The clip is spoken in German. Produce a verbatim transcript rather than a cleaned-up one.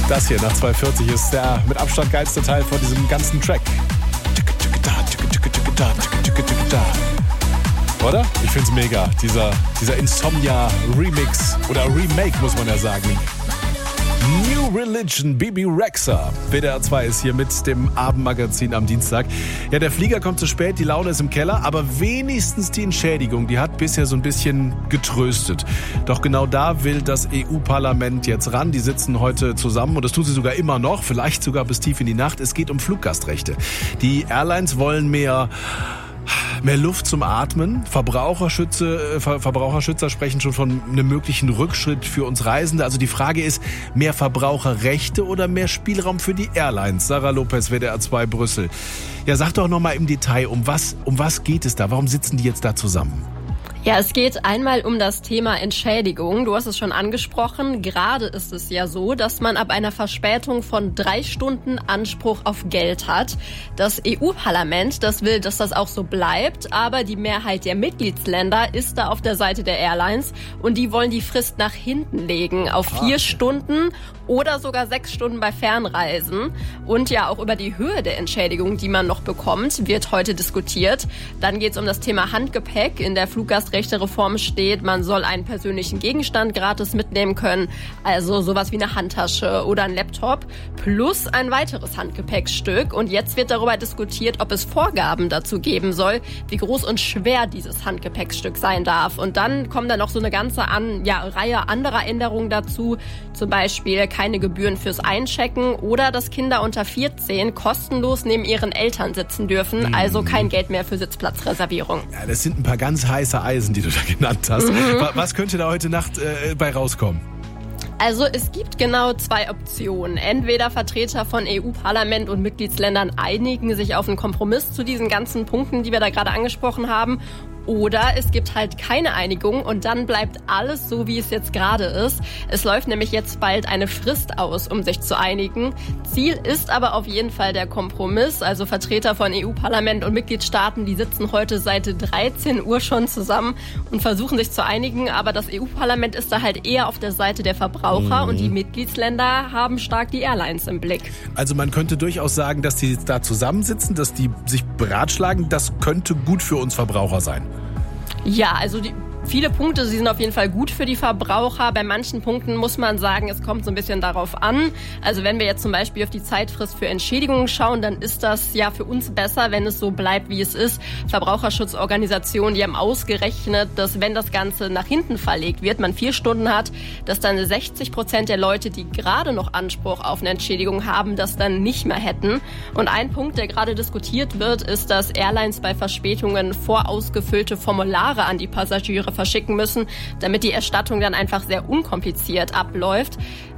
Das hier nach zwei vierzig ist der mit Abstand geilste Teil von diesem ganzen Track. Oder? Ich find's mega. Dieser, dieser Insomnia-Remix oder Remake, muss man ja sagen. New Religion, Bibi Rexha. W D R zwei ist hier mit dem Abendmagazin am Dienstag. Ja, der Flieger kommt zu spät, die Laune ist im Keller, aber wenigstens die Entschädigung, die hat bisher so ein bisschen getröstet. Doch genau da will das E U-Parlament jetzt ran. Die sitzen heute zusammen und das tun sie sogar immer noch, vielleicht sogar bis tief in die Nacht. Es geht um Fluggastrechte. Die Airlines wollen mehr... Mehr Luft zum Atmen. Verbraucherschütze, Ver, Verbraucherschützer sprechen schon von einem möglichen Rückschritt für uns Reisende. Also die Frage ist, mehr Verbraucherrechte oder mehr Spielraum für die Airlines? Sarah Lopez, W D R zwei Brüssel. Ja, sag doch nochmal im Detail, um was, um was geht es da? Warum sitzen die jetzt da zusammen? Ja, es geht einmal um das Thema Entschädigung. Du hast es schon angesprochen. Gerade ist es ja so, dass man ab einer Verspätung von drei Stunden Anspruch auf Geld hat. Das E U-Parlament, das will, dass das auch so bleibt. Aber die Mehrheit der Mitgliedsländer ist da auf der Seite der Airlines. Und die wollen die Frist nach hinten legen auf vier Stunden oder sogar sechs Stunden bei Fernreisen. Und ja, auch über die Höhe der Entschädigung, die man noch bekommt, wird heute diskutiert. Dann geht es um das Thema Handgepäck. In der Fluggastrechtereform steht, man soll einen persönlichen Gegenstand gratis mitnehmen können. Also sowas wie eine Handtasche oder ein Laptop plus ein weiteres Handgepäckstück. Und jetzt wird darüber diskutiert, ob es Vorgaben dazu geben soll, wie groß und schwer dieses Handgepäckstück sein darf. Und dann kommen da noch so eine ganze an, ja, Reihe anderer Änderungen dazu. Zum Beispiel keine Gebühren fürs Einchecken oder dass Kinder unter vierzehn kostenlos neben ihren Eltern sitzen dürfen. Mhm. Also kein Geld mehr für Sitzplatzreservierung. Ja, das sind ein paar ganz heiße Eisen, die du da genannt hast. Mhm. Was könnte da heute Nacht äh, bei rauskommen? Also es gibt genau zwei Optionen. Entweder Vertreter von E U-Parlament und Mitgliedsländern einigen sich auf einen Kompromiss zu diesen ganzen Punkten, die wir da gerade angesprochen haben. Oder es gibt halt keine Einigung und dann bleibt alles so, wie es jetzt gerade ist. Es läuft nämlich jetzt bald eine Frist aus, um sich zu einigen. Ziel ist aber auf jeden Fall der Kompromiss. Also Vertreter von E U-Parlament und Mitgliedstaaten, die sitzen heute seit dreizehn Uhr schon zusammen und versuchen sich zu einigen. Aber das E U-Parlament ist da halt eher auf der Seite der Verbraucher mhm. und die Mitgliedsländer haben stark die Airlines im Blick. Also man könnte durchaus sagen, dass die da zusammensitzen, dass die sich beratschlagen. Das könnte gut für uns Verbraucher sein. Ja, also die, viele Punkte, sie sind auf jeden Fall gut für die Verbraucher. Bei manchen Punkten muss man sagen, es kommt so ein bisschen darauf an. Also wenn wir jetzt zum Beispiel auf die Zeitfrist für Entschädigungen schauen, dann ist das ja für uns besser, wenn es so bleibt, wie es ist. Verbraucherschutzorganisationen, die haben ausgerechnet, dass wenn das Ganze nach hinten verlegt wird, man vier Stunden hat, dass dann sechzig Prozent der Leute, die gerade noch Anspruch auf eine Entschädigung haben, das dann nicht mehr hätten. Und ein Punkt, der gerade diskutiert wird, ist, dass Airlines bei Verspätungen vorausgefüllte Formulare an die Passagiere verschicken müssen, damit die Erstattung dann einfach sehr unkompliziert abläuft.